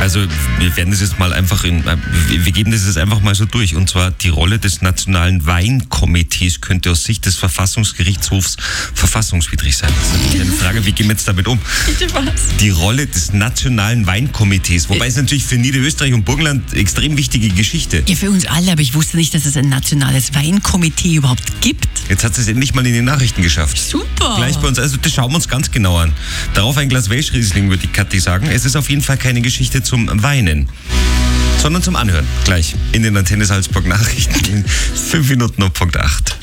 Also wir werden das jetzt mal einfach wir geben das jetzt einfach mal so durch. Und zwar die Rolle des Nationalen Weinkomitees könnte aus Sicht des Verfassungsgerichtshofs verfassungswidrig sein. Das ist natürlich eine Frage, wie gehen wir jetzt damit um? Bitte was? Die Rolle des Nationalen Weinkomitees, wobei es natürlich für Niederösterreich und Burgenland extrem wichtige Geschichte. Ja, für uns alle, aber ich wusste nicht, dass es ein nationales Weinkomitee überhaupt gibt. Jetzt hat es endlich mal in die Nachrichten geschafft. Super. Gleich bei uns, also das schauen wir uns ganz genau an. Darauf ein Glas Welschriesling, würde die Kathi sagen. Es ist auf jeden Fall keine Geschichte zum Weinen, sondern zum Anhören. Gleich in den Antenne Salzburg Nachrichten in 5 Minuten auf Punkt 8.